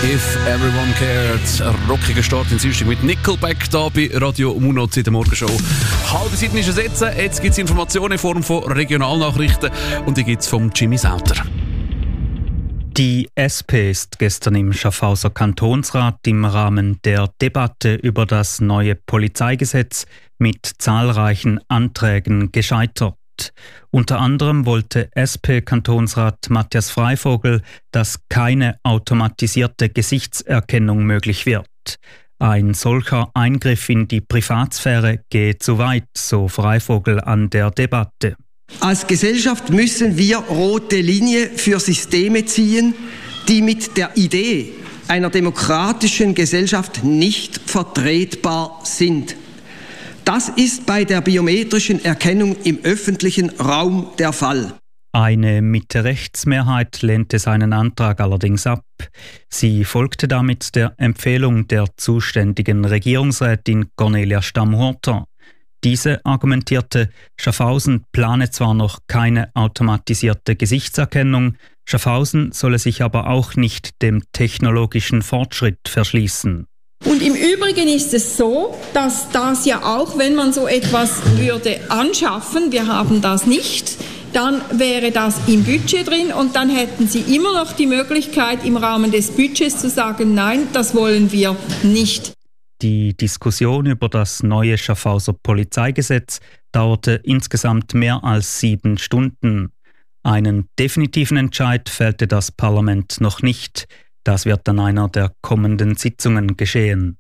If Everyone Cared. Rockiger Start in Dienstag mit Nickelback da bei Radio Munot in der Morgenshow. Halbe Seite ist ersetzt. Jetzt gibt es Informationen in Form von Regionalnachrichten und die gibt es vom Jimmy Sauter. Die SP ist gestern im Schaffhauser Kantonsrat im Rahmen der Debatte über das neue Polizeigesetz mit zahlreichen Anträgen gescheitert. Unter anderem wollte SP-Kantonsrat Matthias Freivogel, dass keine automatisierte Gesichtserkennung möglich wird. Ein solcher Eingriff in die Privatsphäre gehe zu weit, so Freivogel an der Debatte. Als Gesellschaft müssen wir rote Linie für Systeme ziehen, die mit der Idee einer demokratischen Gesellschaft nicht vertretbar sind. Das ist bei der biometrischen Erkennung im öffentlichen Raum der Fall. Eine Mitte-Rechts-Mehrheit lehnte seinen Antrag allerdings ab. Sie folgte damit der Empfehlung der zuständigen Regierungsrätin Cornelia Stamm-Hurter. Diese argumentierte, Schaffhausen plane zwar noch keine automatisierte Gesichtserkennung, Schaffhausen solle sich aber auch nicht dem technologischen Fortschritt verschließen. Und im Übrigen ist es so, dass das ja auch, wenn man so etwas würde anschaffen, wir haben das nicht, dann wäre das im Budget drin und dann hätten Sie immer noch die Möglichkeit, im Rahmen des Budgets zu sagen, nein, das wollen wir nicht. Die Diskussion über das neue Schaffhauser Polizeigesetz dauerte insgesamt mehr als 7 Stunden. Einen definitiven Entscheid fällte das Parlament noch nicht. Das wird an einer der kommenden Sitzungen geschehen.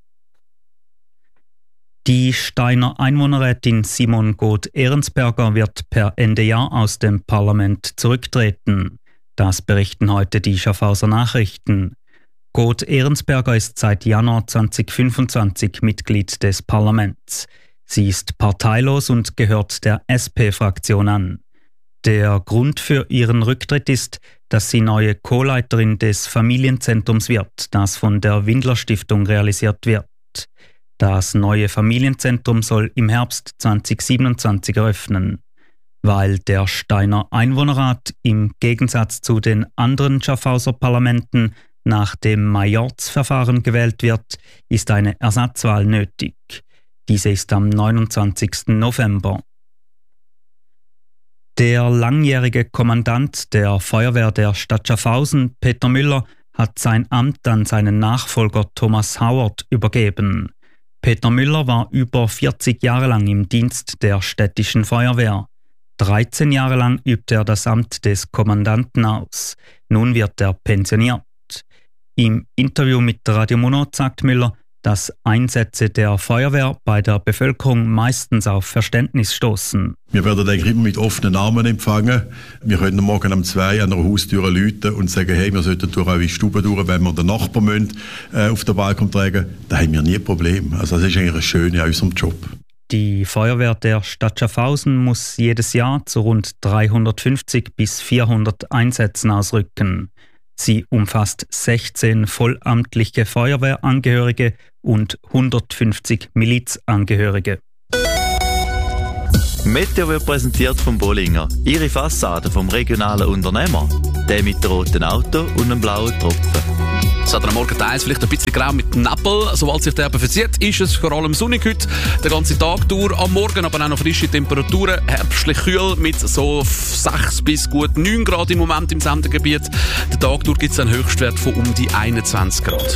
Die Steiner Einwohnerrätin Simon Goth-Ehrensberger wird per Ende Jahr aus dem Parlament zurücktreten. Das berichten heute die Schaffhauser Nachrichten. Goth-Ehrensberger ist seit Januar 2025 Mitglied des Parlaments. Sie ist parteilos und gehört der SP-Fraktion an. Der Grund für ihren Rücktritt ist, dass sie neue Co-Leiterin des Familienzentrums wird, das von der Windler Stiftung realisiert wird. Das neue Familienzentrum soll im Herbst 2027 eröffnen. Weil der Steiner Einwohnerrat im Gegensatz zu den anderen Schaffhauser Parlamenten nach dem Majorzverfahren gewählt wird, ist eine Ersatzwahl nötig. Diese ist am 29. November. Der langjährige Kommandant der Feuerwehr der Stadt Schaffhausen, Peter Müller, hat sein Amt an seinen Nachfolger Thomas Howard übergeben. Peter Müller war über 40 Jahre lang im Dienst der städtischen Feuerwehr. 13 Jahre lang übte er das Amt des Kommandanten aus. Nun wird er pensioniert. Im Interview mit Radio Munot sagt Müller, dass Einsätze der Feuerwehr bei der Bevölkerung meistens auf Verständnis stoßen. Wir werden eigentlich immer mit offenen Armen empfangen. Wir können morgen um 2 an einer Haustür läuten und sagen, hey, wir sollten durch eure Stube durch, wenn wir den Nachbarn müssen, auf den Balkon tragen. Da haben wir nie ein Problem. Also das ist eigentlich das Schöne an unserem Job. Die Feuerwehr der Stadt Schaffhausen muss jedes Jahr zu rund 350 bis 400 Einsätzen ausrücken. Sie umfasst 16 vollamtliche Feuerwehrangehörige und 150 Milizangehörige. Meteo wird präsentiert vom Bollinger. Ihre Fassade vom regionalen Unternehmer. Der mit dem roten Auto und einem blauen Tropfen. Es hat am Morgen teils vielleicht ein bisschen grau mit Nebel. Sobald sich der eben verzieht, ist es vor allem sonnig heute. Den ganzen Tag durch. Am Morgen aber auch noch frische Temperaturen. Herbstlich kühl mit so 6 bis gut 9 Grad im Moment im Sendegebiet. Den Tag durch gibt es einen Höchstwert von um die 21 Grad.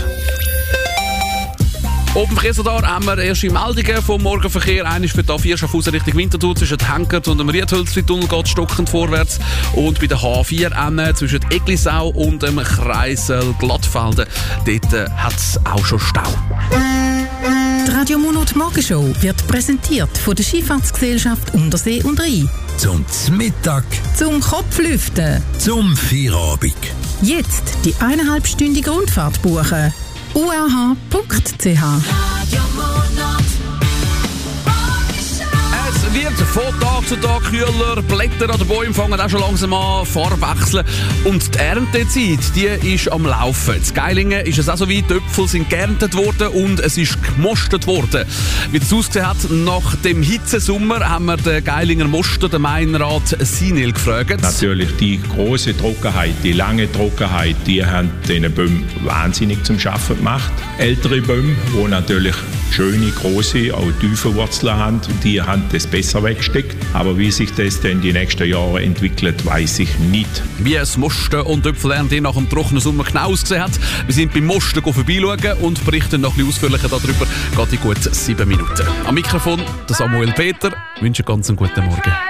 Auf dem Verkehrsradar haben wir erste Meldungen vom Morgenverkehr. Eine ist für die A4 Schaffhausen Richtung Winterthur zwischen Henkert und dem Riedhölzli-Tunnel geht stockend vorwärts. Und bei der H4 zwischen Eglisau und dem Kreisel Glattfelden, dort hat es auch schon Stau. Die Radio Munot Morgenshow wird präsentiert von der Schifffahrtsgesellschaft Untersee und Rhein. Zum Mittag. Zum Kopflüften. Zum Feierabend. Jetzt die 1,5-stündige Rundfahrt buchen. urh.ch. wird von Tag zu Tag kühler, Blätter an den Bäumen fangen auch schon langsam an, Farbe wechseln und die Erntezeit, die ist am Laufen. In Geilingen ist es auch so weit, die Äpfel sind geerntet worden und es ist gemostet worden. Wie das ausgesehen hat, nach dem Hitzesommer haben wir den Geilinger Moster, den Gemeinderat Sinel, gefragt. Natürlich die große Trockenheit, die lange Trockenheit, die haben den Bäumen wahnsinnig zum Schaffen gemacht. Ältere Bäume, die natürlich schöne, große, auch tiefe Wurzeln haben, die haben das besser weggesteckt. Aber wie sich das dann die nächsten Jahre entwickelt, weiß ich nicht. Wie es Mosten und Äpfelernte nach dem trockenen Sommer genau ausgesehen hat, wir sind beim Mosten vorbeischauen und berichten noch ein bisschen ausführlicher darüber, geht in gut 7 Minuten. Am Mikrofon der Samuel Peter, ich wünsche ganz einen guten Morgen.